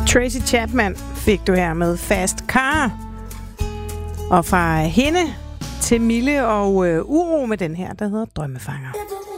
Tracy Chapman fik du her med Fast Car. Og fra hende til Mille og Uro med den her, der hedder Drømmefanger.